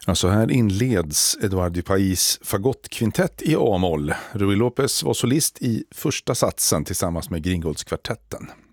Ja, så här inleds Edouard Dupais fagottkvintett i A-moll. Ruy Lopez var solist i första satsen tillsammans med Gringoldskvartetten.